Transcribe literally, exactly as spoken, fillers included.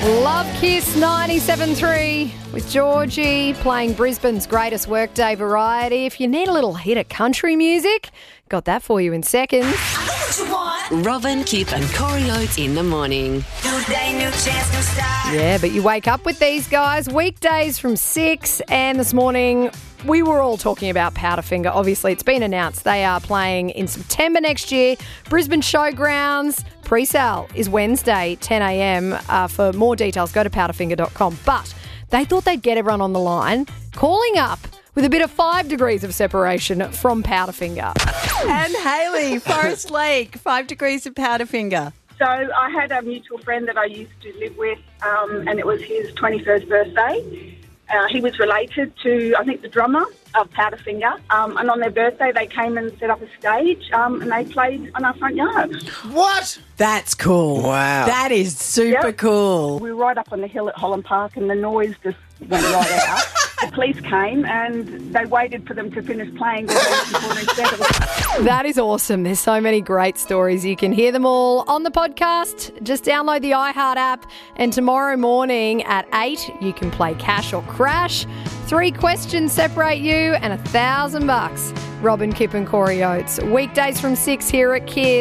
Love Kiss ninety-seven point three with Georgie playing Brisbane's greatest workday variety. If you need a little hit of country music, got that for you in seconds. Robin, Kip and Corey Oates in the morning. New day, new chance, new start. Yeah, but you wake up with these guys weekdays from six, and this morning we were all talking about Powderfinger. Obviously, it's been announced they are playing in September next year. Brisbane Showgrounds. Pre-sale is Wednesday, ten a.m. Uh, for more details, go to powderfinger dot com. But they thought they'd get everyone on the line, calling up with a bit of five degrees of separation from Powderfinger. And Hayley, Forest Lake, five degrees of Powderfinger. So I had a mutual friend that I used to live with, um, and it was his twenty-first birthday. Uh, he was related to, I think, the drummer of Powderfinger. Um, and on their birthday, they came and set up a stage, um, and they played on our front yard. What? That's cool. Wow. That is super Yep. cool. We were right up on the hill at Holland Park, and the noise just went right out. The police came, and they waited for them to finish playing. That is awesome. There's so many great stories. You can hear them all on the podcast. Just download the iHeart app, and tomorrow morning at eight, you can play Cash or Crash. Three questions separate you and a thousand bucks. Robin, Kip and Corey Oates. Weekdays from six here at Kiss.